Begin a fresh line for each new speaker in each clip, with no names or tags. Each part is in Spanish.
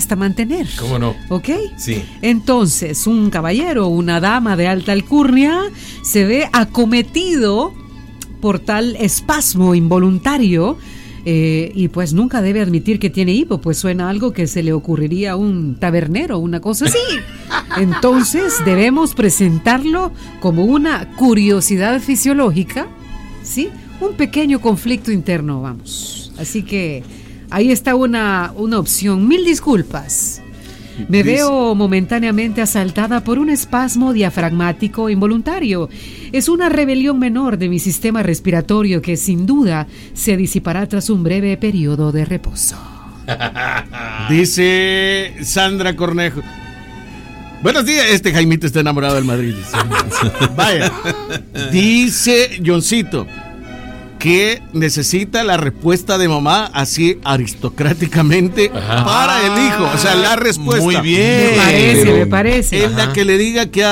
mantener.
¿Cómo no?
¿Ok?
Sí.
Entonces, un caballero o una dama de alta alcurnia se ve acometido por tal espasmo involuntario y pues nunca debe admitir que tiene hipo, pues suena algo que se le ocurriría a un tabernero, una cosa así. Entonces, debemos presentarlo como una curiosidad fisiológica, ¿sí? Un pequeño conflicto interno, vamos. Así que ahí está una opción. Mil disculpas. Me veo momentáneamente asaltada por un espasmo diafragmático involuntario. Es una rebelión menor de mi sistema respiratorio que sin duda se disipará tras un breve periodo de reposo.
Dice Sandra Cornejo. Buenos días, Jaimito está enamorado del Madrid. Vaya. Dice Johncito que necesita la respuesta de mamá así aristocráticamente para el hijo, o sea, la respuesta.
Muy bien.
Me parece.
Es la que le diga que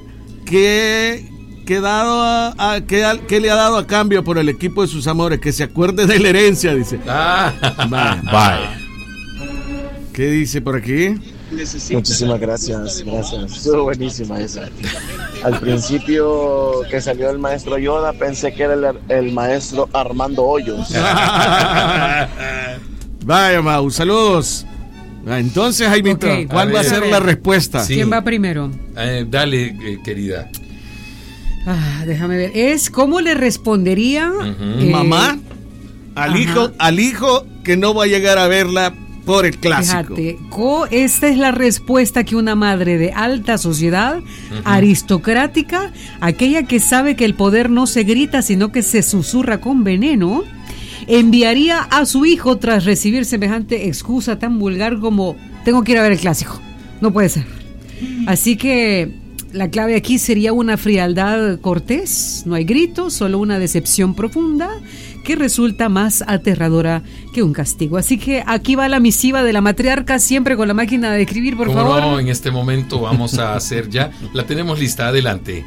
le ha dado a cambio por el equipo de sus amores, que se acuerde de la herencia, dice.
Bye.
¿Qué dice por aquí?
Muchísimas gracias. Estuvo buenísima esa. Al principio que salió el maestro Yoda pensé que era el maestro Armando Hoyos.
Vaya, Mau, saludos. Entonces, Jaimito, ¿cuál va a ser la respuesta?
Sí. ¿Quién va primero?
Dale, querida.
Déjame ver. ¿Cómo le respondería
mamá al hijo que no va a llegar a verla por el clásico?
Fíjate, esta es la respuesta que una madre de alta sociedad, aristocrática, aquella que sabe que el poder no se grita sino que se susurra con veneno, enviaría a su hijo tras recibir semejante excusa tan vulgar como: tengo que ir a ver el clásico. No puede ser. Así que la clave aquí sería una frialdad cortés, no hay gritos, solo una decepción profunda que resulta más aterradora que un castigo. Así que aquí va la misiva de la matriarca, siempre con la máquina de escribir, por favor.
No, en este momento vamos a hacer ya, la tenemos lista, adelante.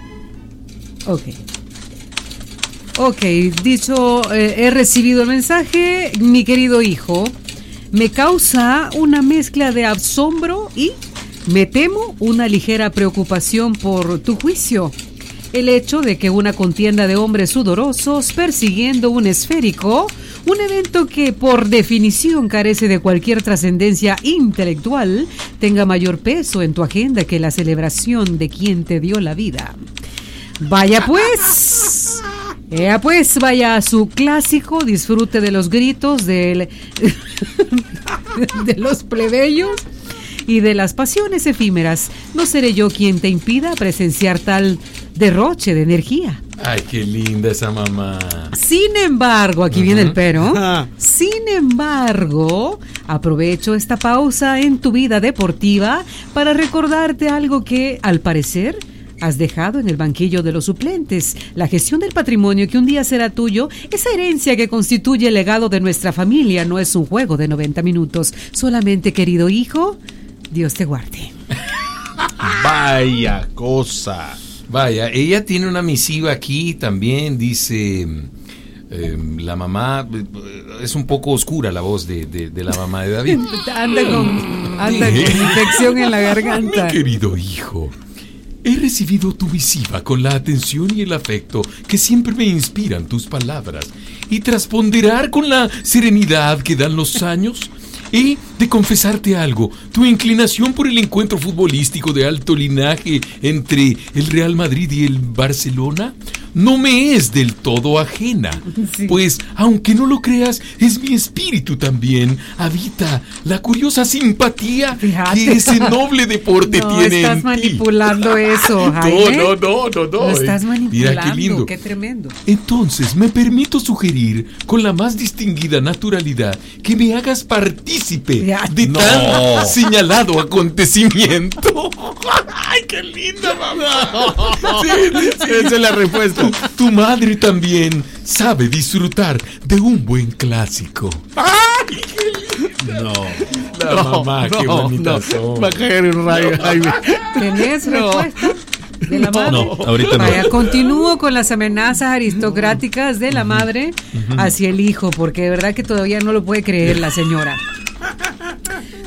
Ok, dicho, he recibido el mensaje, mi querido hijo, me causa una mezcla de asombro y, me temo, una ligera preocupación por tu juicio. El hecho de que una contienda de hombres sudorosos persiguiendo un esférico, un evento que por definición carece de cualquier trascendencia intelectual, tenga mayor peso en tu agenda que la celebración de quien te dio la vida. Vaya pues, vaya a su clásico, disfrute de los gritos de los plebeyos y de las pasiones efímeras. No seré yo quien te impida presenciar tal derroche de energía.
Ay, qué linda esa mamá.
Sin embargo, aquí viene el pero. Sin embargo, aprovecho esta pausa en tu vida deportiva para recordarte algo que, al parecer, has dejado en el banquillo de los suplentes: la gestión del patrimonio que un día será tuyo. Esa herencia que constituye el legado de nuestra familia no es un juego de 90 minutos. Solamente, querido hijo, Dios te guarde.
Vaya cosa. Vaya, ella tiene una misiva aquí también, dice la mamá, es un poco oscura la voz de la mamá de David.
anda con infección en la garganta.
Mi querido hijo, he recibido tu misiva con la atención y el afecto que siempre me inspiran tus palabras, y tras ponderar con la serenidad que dan los años, he de confesarte algo: tu inclinación por el encuentro futbolístico de alto linaje entre el Real Madrid y el Barcelona no me es del todo ajena. Sí. Pues, aunque no lo creas, es mi espíritu también. Habita la curiosa simpatía que ese noble deporte tiene en ti.
No estás manipulando eso, Jaime.
No.
Lo estás manipulando.
Mira qué lindo.
Qué tremendo.
Entonces, me permito sugerir con la más distinguida naturalidad que me hagas partícipe de tan señalado acontecimiento. ¡Ay, qué linda, mamá! Sí, esa es la respuesta. Tu madre también sabe disfrutar de un buen clásico. ¡Ay, qué lindo! La mamá, qué bonita son.
Va a caer un rayo, Jaime.
¿Tenés respuesta de la madre?
No, ahorita no.
Vaya, continúo con las amenazas aristocráticas de la madre hacia el hijo, porque de verdad que todavía no lo puede creer la señora.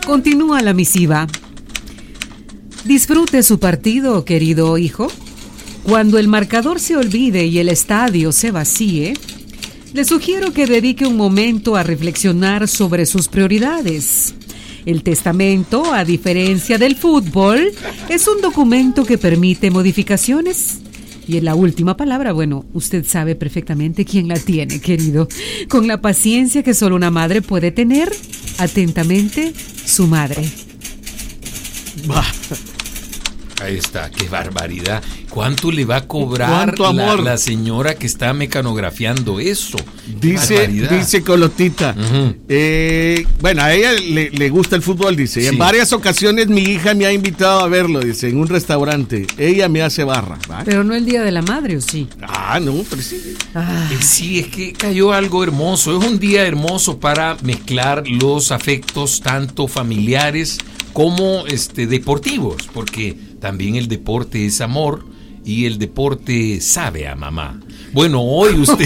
Continúa la misiva. Disfrute su partido, querido hijo. Cuando el marcador se olvide y el estadio se vacíe, le sugiero que dedique un momento a reflexionar sobre sus prioridades. El testamento, a diferencia del fútbol, es un documento que permite modificaciones. Y en la última palabra, bueno, usted sabe perfectamente quién la tiene, querido. Con la paciencia que solo una madre puede tener, atentamente, su madre.
Bah.
Ahí está, qué barbaridad. ¿Cuánto le va a cobrar la señora que está mecanografiando eso?
Dice Colotita.
Uh-huh.
Bueno, a ella le gusta el fútbol, dice. Sí. En varias ocasiones mi hija me ha invitado a verlo, dice, en un restaurante. Ella me hace barra. ¿Va?
Pero no el Día de la Madre, ¿o sí?
No, pero sí.
Sí, es que cayó algo hermoso. Es un día hermoso para mezclar los afectos tanto familiares como deportivos, porque también el deporte es amor y el deporte sabe a mamá. Bueno, hoy usted...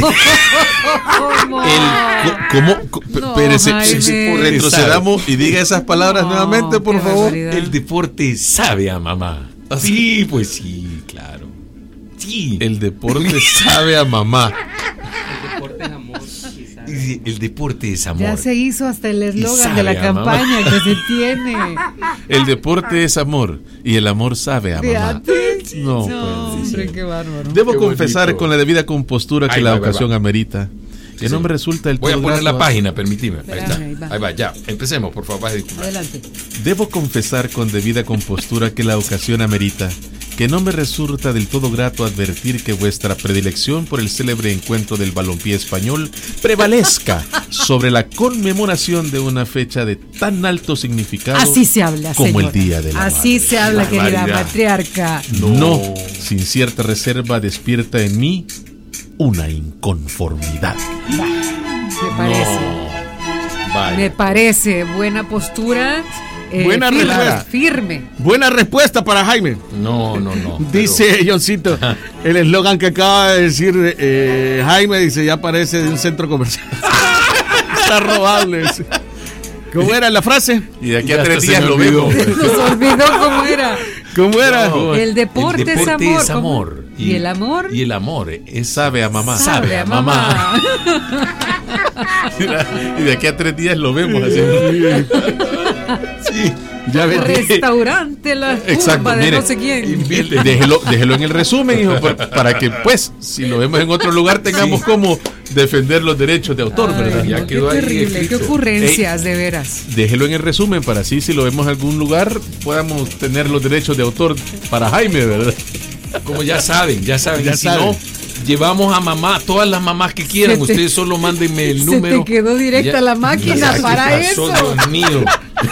Retrocedamos y diga esas palabras nuevamente, por favor.
Barbaridad.
El deporte sabe a mamá. Sí, pues sí, claro. Sí.
El deporte sabe a mamá.
El deporte es amor.
Ya se hizo hasta el eslogan de la campaña que se tiene.
El deporte es amor y el amor sabe a mamá. No,
hombre, qué bárbaro.
Debo
Qué
confesar
bonito.
con la debida compostura que la ocasión amerita. Que no me resulta el
Voy a
todo
poner la
grato.
página, permíteme.
Espérame,
Ahí va, ya. Empecemos, por favor.
Adelante.
Debo confesar con debida compostura que la ocasión amerita, que no me resulta del todo grato advertir que vuestra predilección por el célebre encuentro del balompié español prevalezca sobre la conmemoración de una fecha de tan alto significado.
Así se habla,
como
señora.
el Día de la
Así
Madre.
se habla, querida
Barbaridad.
matriarca.
No, sin cierta reserva despierta en mí una inconformidad.
Me parece. Me parece buena postura.
Buena respuesta.
Firme.
Buena respuesta para Jaime.
No.
Dice Johncito, el eslogan que acaba de decir Jaime, dice, ya parece de un centro comercial. Está robable. Dice. ¿Cómo era la frase?
Y de aquí
Ya
a 3
hasta
días
se me
lo
olvidó.
vemos.
Nos olvidó cómo era.
¿Cómo era?
No.
El deporte es amor.
Es amor.
¿Y el amor?
Y el amor es
Sabe a mamá.
Sabe a mamá.
Y de aquí a 3 días lo vemos así.
Sí.
Ya ves.
Restaurante La
Exacto,
Tumba de
mire,
no sé quién.
Déjelo en el resumen, hijo, para que, pues, si lo vemos en otro lugar, tengamos como defender los derechos de autor,
Ay,
¿verdad?
no,
Ya
qué
quedó ahí
terrible, qué
escrito.
ocurrencias, de veras.
Déjelo en el resumen para así, si lo vemos en algún lugar, podamos tener los derechos de autor para Jaime, ¿verdad?
Como ya saben.
Ya
y si
saben.
no, llevamos a mamá, todas las mamás que quieran.
Se te-
Ustedes solo mándenme el
se
número.
te quedó directa la máquina
Ya, ¿qué
para
pasó,
eso?
Dios mío.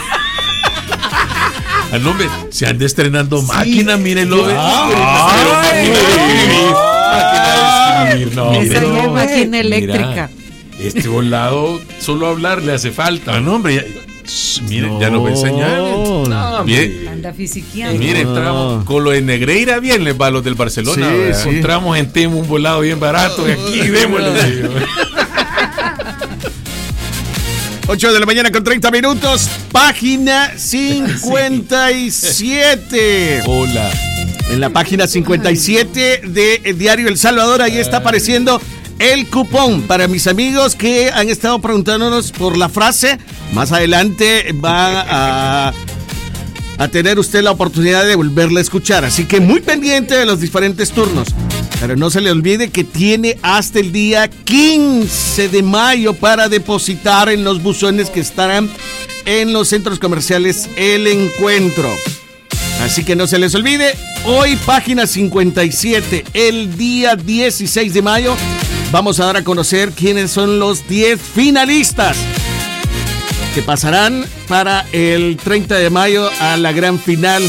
Al nombre, se anda estrenando máquina, mírenlo.
Máquina de escribir, no,
Esa
hombre.
ya es máquina eléctrica.
Mira, este volado, solo hablar le hace falta.
Ah, no, hombre, miren, ya nos va a enseñar.
No,
Bien.
hombre.
Anda fisiqueando.
Miren,
Encontramos-
con lo de Negreira bien les va a los del Barcelona.
Sí,
¿verdad?
sí.
Encontramos en Temo un volado bien barato y aquí démosle.
8 de la mañana con 30 minutos. Página 57.
Hola.
En la página 57 de Diario El Salvador, ahí está apareciendo el cupón para mis amigos que han estado preguntándonos por la frase. Más adelante va a tener usted la oportunidad de volverla a escuchar. Así que muy pendiente de los diferentes turnos. Pero no se le olvide que tiene hasta el día 15 de mayo para depositar en los buzones que estarán en los centros comerciales El Encuentro. Así que no se les olvide, hoy página 57, el día 16 de mayo, vamos a dar a conocer quiénes son los 10 finalistas que pasarán para el 30 de mayo a la gran final.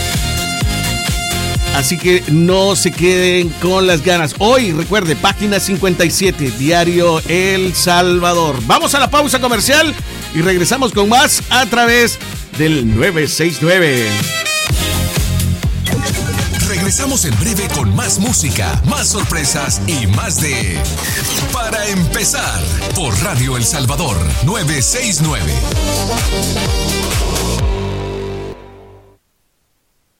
Así que no se queden con las ganas. Hoy, recuerde, página 57, Diario El Salvador. Vamos a la pausa comercial y regresamos con más a través del 969.
Regresamos en breve con más música, más sorpresas y más de Para Empezar por Radio El Salvador 969.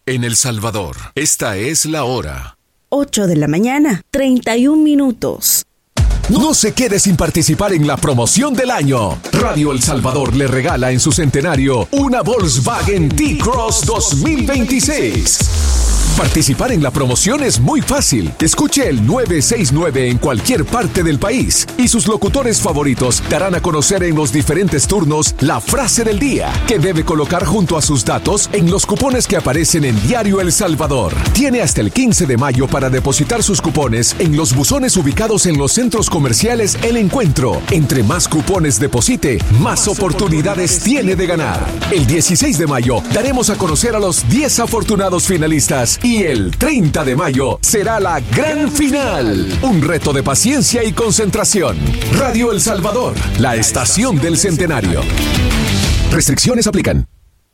En El Salvador, esta es la hora.
8 de la mañana, 31 minutos.
No se quede sin participar en la promoción del año. Radio El Salvador le regala en su centenario una Volkswagen T-Cross 2026. Participar en la promoción es muy fácil. Escuche el 969 en cualquier parte del país y sus locutores favoritos darán a conocer en los diferentes turnos la frase del día que debe colocar junto a sus datos en los cupones que aparecen en Diario El Salvador. Tiene hasta el 15 de mayo para depositar sus cupones en los buzones ubicados en los centros comerciales El Encuentro. Entre más cupones deposite, más oportunidades tiene de ganar. El 16 de mayo daremos a conocer a los 10 afortunados finalistas. Y el 30 de mayo será la gran final. Un reto de paciencia y concentración. Radio El Salvador, la estación del centenario. Restricciones aplican.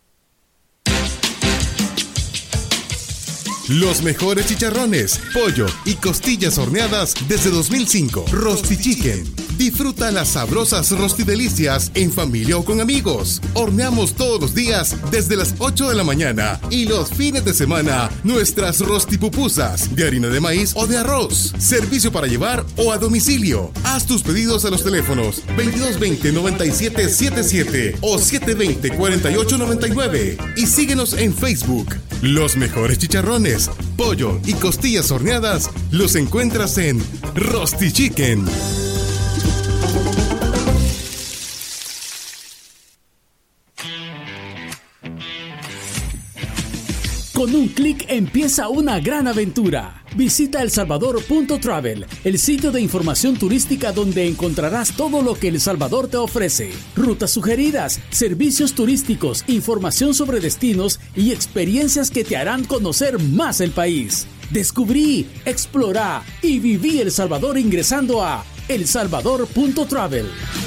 Los mejores chicharrones, pollo y costillas horneadas desde 2005. Rosti Chicken. Disfruta las sabrosas rostidelicias en familia o con amigos. Horneamos todos los días desde las 8 de la mañana y los fines de semana nuestras rostipupusas de harina de maíz o de arroz. Servicio para llevar o a domicilio. Haz tus pedidos a los teléfonos 2220-9777 o 720-4899 y síguenos en Facebook. Los mejores chicharrones, pollo y costillas horneadas los encuentras en Rosti Chicken.
Con un clic empieza una gran aventura. Visita elsalvador.travel, el sitio de información turística donde encontrarás todo lo que El Salvador te ofrece. Rutas sugeridas, servicios turísticos, información sobre destinos y experiencias que te harán conocer más el país. Descubrí, explorá y viví El Salvador ingresando a elsalvador.travel.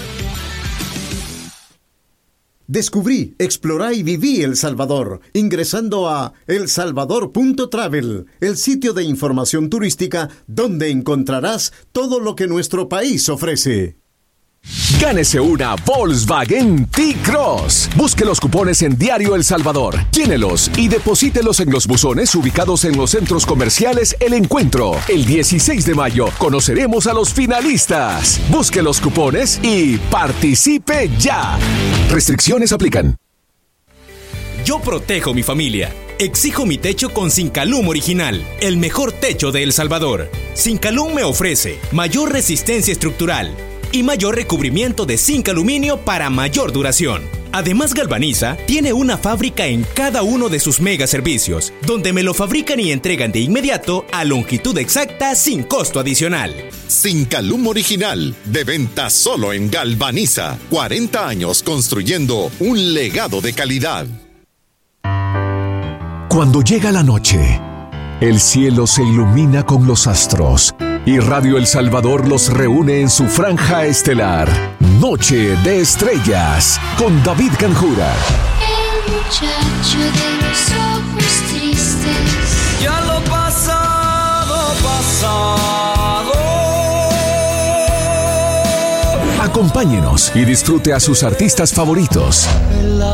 Descubrí, explorá y viví El Salvador, ingresando a elsalvador.travel, el sitio de información turística donde encontrarás todo lo que nuestro país ofrece.
Gánese una Volkswagen T-Cross. Busque los cupones en Diario El Salvador, llénelos y deposítelos en los buzones ubicados en los centros comerciales El Encuentro. El 16 de mayo conoceremos a los finalistas. Busque los cupones y participe ya. Restricciones aplican.
Yo protejo mi familia. Exijo mi techo con Sincalum Original, el mejor techo de El Salvador. Sincalum me ofrece mayor resistencia estructural y mayor recubrimiento de zinc aluminio para mayor duración. Además, Galvaniza tiene una fábrica en cada uno de sus mega servicios, donde me lo fabrican y entregan de inmediato a longitud exacta sin costo adicional.
Sincalum Original, de venta solo en Galvaniza. 40 años construyendo un legado de calidad.
Cuando llega la noche, el cielo se ilumina con los astros y Radio El Salvador los reúne en su franja estelar. Noche de Estrellas con David Canjura.
El muchacho de los ojos tristes. Ya lo pasado, pasado.
Acompáñenos y disfrute a sus artistas favoritos.